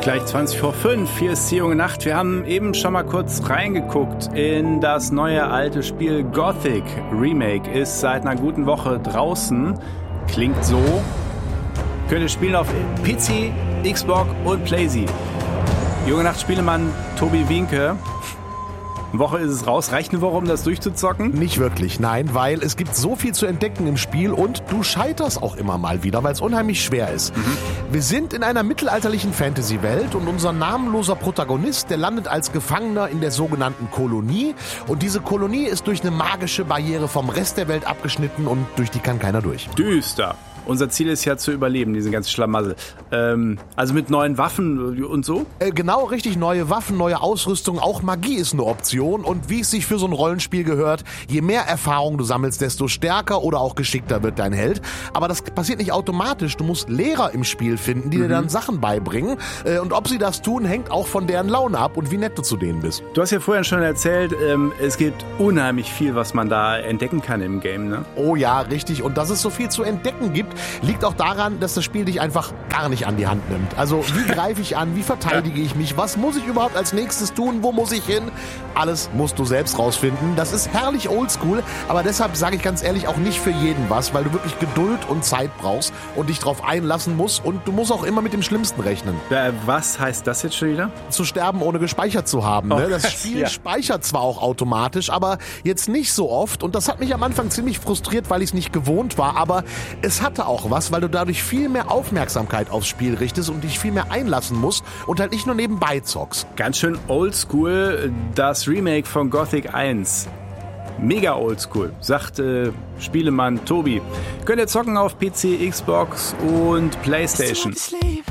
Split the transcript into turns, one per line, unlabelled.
Gleich 20 vor 5, hier ist die junge Nacht. Wir haben eben schon mal kurz reingeguckt in das neue alte Spiel Gothic Remake. Ist seit einer guten Woche draußen. Klingt so. Könnt ihr spielen auf PC, Xbox und PlayStation. Junge Nacht Spielemann Tobi Wienke. Eine Woche ist es raus. Reicht eine Woche, um das durchzuzocken?
Nicht wirklich, nein, weil es gibt so viel zu entdecken im Spiel und du scheiterst auch immer mal wieder, weil es unheimlich schwer ist. Wir sind in einer mittelalterlichen Fantasy-Welt und unser namenloser Protagonist, der landet als Gefangener in der sogenannten Kolonie und diese Kolonie ist durch eine magische Barriere vom Rest der Welt abgeschnitten und durch die kann keiner durch.
Düster. Unser Ziel ist ja zu überleben, diesen ganzen Schlamassel. Also mit neuen Waffen und so?
Genau, richtig, neue Waffen, neue Ausrüstung, auch Magie ist eine Option und wie es sich für so ein Rollenspiel gehört, je mehr Erfahrung du sammelst, desto stärker oder auch geschickter wird dein Held. Aber das passiert nicht automatisch, du musst Lehrer im Spiel finden, die dir dann Sachen beibringen und ob sie das tun, hängt auch von deren Laune ab und wie nett du zu denen bist.
Du hast ja vorhin schon erzählt, es gibt unheimlich viel, was man da entdecken kann im Game, ne?
Oh ja, richtig, und dass es so viel zu entdecken gibt, liegt auch daran, dass das Spiel dich einfach gar nicht an die Hand nimmt. Also wie greife ich an, wie verteidige ich mich, was muss ich überhaupt als nächstes tun, wo muss ich hin? Alles musst du selbst rausfinden. Das ist herrlich oldschool, aber deshalb sage ich ganz ehrlich auch nicht für jeden was, weil du wirklich Geduld und Zeit brauchst und dich drauf einlassen musst und du musst auch immer mit dem Schlimmsten rechnen.
Was heißt das jetzt schon wieder?
Zu sterben, ohne gespeichert zu haben. Ne? Das Spiel speichert zwar auch automatisch, aber jetzt nicht so oft und das hat mich am Anfang ziemlich frustriert, weil ich es nicht gewohnt war, aber es hatte auch was, weil du dadurch viel mehr Aufmerksamkeit aufs Spiel richtest und dich viel mehr einlassen musst und halt nicht nur nebenbei zockst.
Ganz schön oldschool, das Remake von Gothic 1. Mega oldschool, sagt Spielemann Tobi. Könnt ihr zocken auf PC, Xbox und PlayStation.